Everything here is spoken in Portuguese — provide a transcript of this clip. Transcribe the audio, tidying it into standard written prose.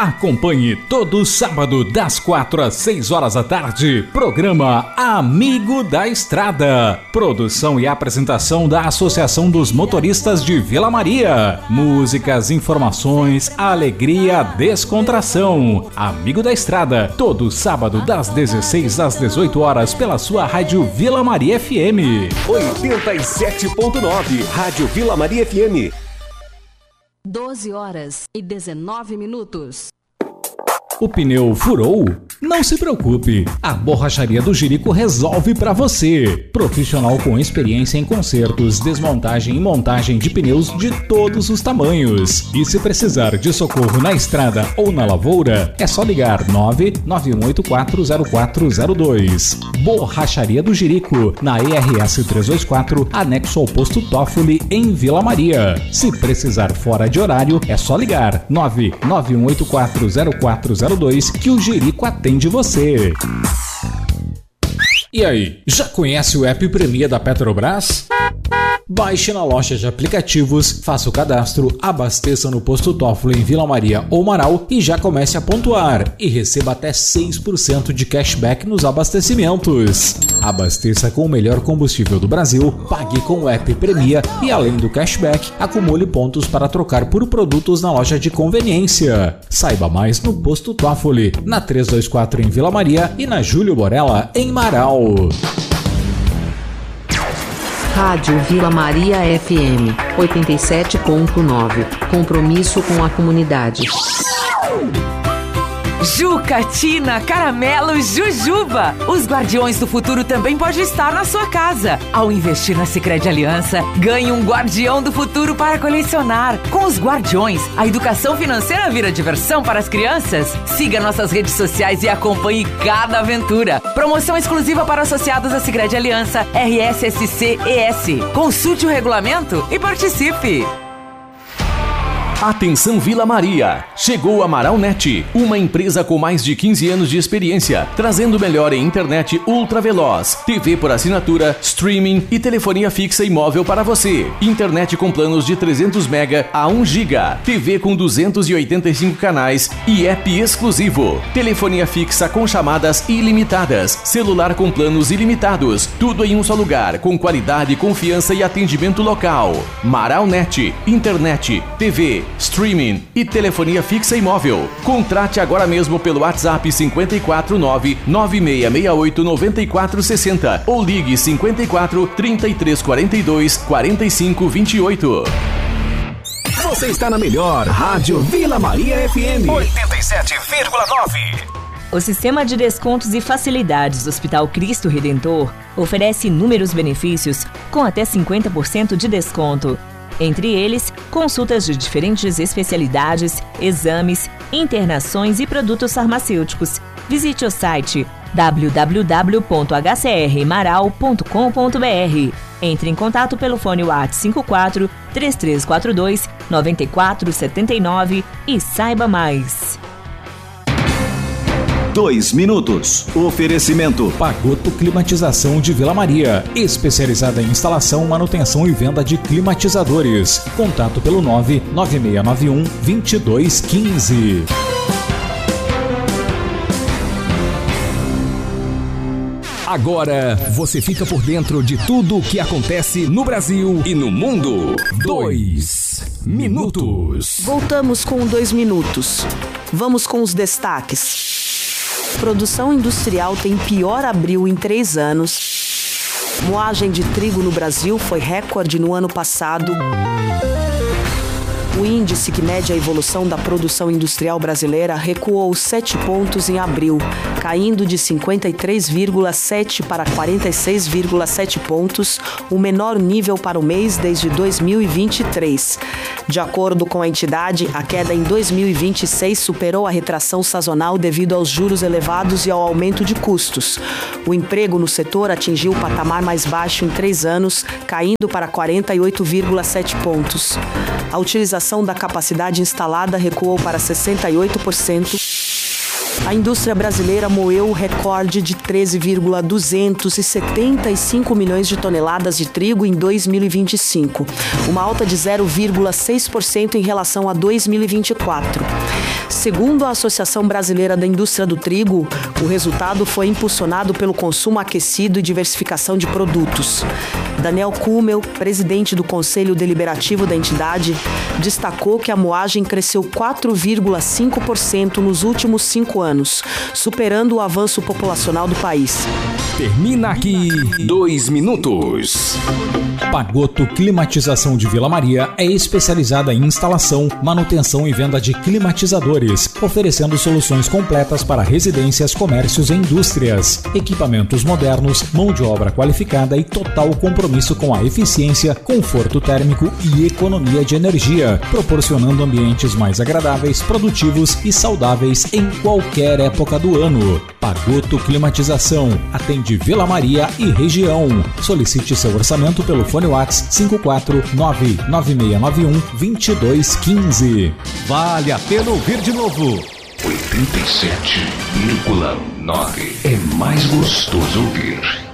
Acompanhe todo sábado das 4 às 6 horas da tarde, programa Amigo da Estrada. Produção e apresentação da Associação dos Motoristas de Vila Maria. Músicas, informações, alegria, descontração. Amigo da Estrada, todo sábado das 16 às 18 horas pela sua Rádio Vila Maria FM. 87.9, Rádio Vila Maria FM. 12 horas e 19 minutos. O pneu furou? Não se preocupe, a Borracharia do Jerico resolve para você. Profissional com experiência em consertos, desmontagem e montagem de pneus de todos os tamanhos. E se precisar de socorro na estrada ou na lavoura, é só ligar 991840402. Borracharia do Jerico, na ERS 324, anexo ao posto Toffoli, em Vila Maria. Se precisar fora de horário, é só ligar 991840402 que o Jerico atende você. E aí, já conhece o app Premia da Petrobras? Baixe na loja de aplicativos, faça o cadastro, abasteça no posto Toffoli em Vila Maria ou Marau e já comece a pontuar e receba até 6% de cashback nos abastecimentos. Abasteça com o melhor combustível do Brasil, pague com o app Premia e além do cashback, acumule pontos para trocar por produtos na loja de conveniência. Saiba mais no posto Toffoli, na 324 em Vila Maria e na Júlio Borella em Marau. Rádio Vila Maria FM 87.9. Compromisso com a comunidade. Jucatina, Caramelo, Jujuba. Os Guardiões do Futuro também pode estar na sua casa. Ao investir na Sicredi Aliança, ganhe um Guardião do Futuro para colecionar. Com os Guardiões, a educação financeira vira diversão para as crianças. Siga nossas redes sociais e acompanhe cada aventura. Promoção exclusiva para associados à Sicredi Aliança RSSC-ES. Consulte o regulamento e participe. Atenção Vila Maria! Chegou a Maraunet, uma empresa com mais de 15 anos de experiência, trazendo o melhor em internet ultra veloz, TV por assinatura, streaming e telefonia fixa e móvel para você. Internet com planos de 300 MB a 1 GB, TV com 285 canais e app exclusivo. Telefonia fixa com chamadas ilimitadas, celular com planos ilimitados, tudo em um só lugar, com qualidade, confiança e atendimento local. Maraunet, internet, TV, streaming e telefonia fixa e móvel. Contrate agora mesmo pelo WhatsApp 549-9668-9460 ou ligue 54-3342-4528. Você está na melhor Rádio Vila Maria FM 87,9. O Sistema de Descontos e Facilidades do Hospital Cristo Redentor oferece inúmeros benefícios com até 50% de desconto. Entre eles, consultas de diferentes especialidades, exames, internações e produtos farmacêuticos. Visite o site www.hcrmaral.com.br. Entre em contato pelo fone WhatsApp 54 3342 9479 e saiba mais. 2 minutos. Oferecimento Pagoto Climatização de Vila Maria, especializada em instalação, manutenção e venda de climatizadores. Contato pelo 99691-2215. Agora você fica por dentro de tudo o que acontece no Brasil e no mundo. 2 minutos. Voltamos com 2 minutos. Vamos com os destaques. Produção industrial tem pior abril em 3 anos. Moagem de trigo no Brasil foi recorde no ano passado. O índice que mede a evolução da produção industrial brasileira recuou 7 pontos em abril, caindo de 53,7 para 46,7 pontos, o menor nível para o mês desde 2023. De acordo com a entidade, a queda em 2026 superou a retração sazonal devido aos juros elevados e ao aumento de custos. O emprego no setor atingiu o patamar mais baixo em 3 anos, caindo para 48,7 pontos. A utilização da capacidade instalada recuou para 68%. A indústria brasileira moeu o recorde de 13,275 milhões de toneladas de trigo em 2025, uma alta de 0,6% em relação a 2024. Segundo a Associação Brasileira da Indústria do Trigo, o resultado foi impulsionado pelo consumo aquecido e diversificação de produtos. Daniel Kummel, presidente do Conselho Deliberativo da entidade, destacou que a moagem cresceu 4,5% nos últimos 5 anos, superando o avanço populacional do país. Termina aqui 2 minutos. Pagotto Climatização de Vila Maria é especializada em instalação, manutenção e venda de climatizadores, oferecendo soluções completas para residências, comércios e indústrias. Equipamentos modernos, mão de obra qualificada e total compromisso com a eficiência, conforto térmico e economia de energia, proporcionando ambientes mais agradáveis, produtivos e saudáveis em qualquer época do ano. Pagotto Climatização atende Vila Maria e região. Solicite seu orçamento pelo fone WhatsApp 549-9691-2215. Vale a pena ouvir de novo. 87,9 é mais gostoso ouvir.